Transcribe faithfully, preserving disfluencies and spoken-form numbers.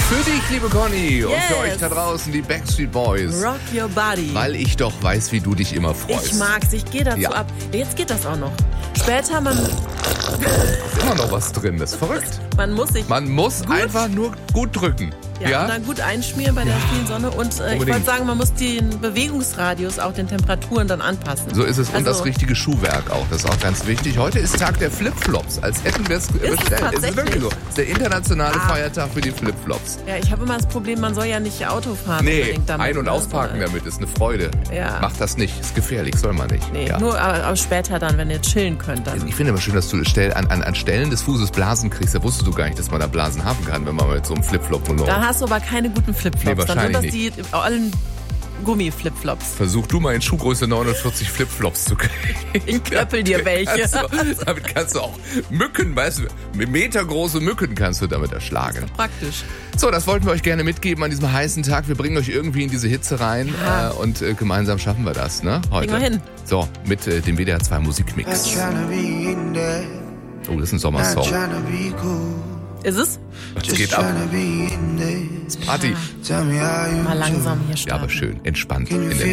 Für dich, liebe Conny, yes. und für euch da draußen, die Backstreet Boys. Rock your body. Weil ich doch weiß, wie du dich immer freust. Ich mag's, ich gehe dazu ja. ab. Jetzt geht das auch noch. Später, man... Ist immer noch was drin, das ist verrückt. Man muss sich... Man muss gut, einfach nur gut drücken. Ja, ja? und dann gut einschmieren bei der ja. vielen Sonne. Und äh, ich wollte sagen, man muss den Bewegungsradius auch den Temperaturen dann anpassen. So ist es. Also, und das richtige Schuhwerk auch. Das ist auch ganz wichtig. Heute ist Tag der Flipflops, als hätten wir es bestellt. Es ist wirklich so. Das ist der internationale ah. Feiertag für die Flipflops. Ja, ich habe immer das Problem, man soll ja nicht Auto fahren. Nee, damit, ein- und ausparken oder? damit ist eine Freude. Ja. Macht das nicht. Ist gefährlich, soll man nicht. Nee, ja. nur aber auch später dann, wenn ihr chillen könnt. Dann. Ich finde immer schön, dass du stell, an, an, an Stellen des Fußes Blasen kriegst. Da wusstest du gar nicht, dass man da Blasen haben kann, wenn man mit so einem Flipflop nur Dann hast du aber keine guten Flipflops. Nee, dann sind das wahrscheinlich die allen Gummi-Flipflops. Versuch du mal in Schuhgröße neunundvierzig Flipflops zu kriegen. Ich köppel dir welche. Kannst du, damit kannst du auch Mücken, weißt du, metergroße Mücken kannst du damit erschlagen. Praktisch. So, das wollten wir euch gerne mitgeben an diesem heißen Tag. Wir bringen euch irgendwie in diese Hitze rein ja. äh, und äh, gemeinsam schaffen wir das, ne? Heute. Kriegen wir hin. So, mit äh, dem W D R zwei Musikmix. Oh, das ist ein Sommersong. Ist es? Es geht ab. Das ist Party. Mal langsam hier starten. Ja, aber schön, entspannt in der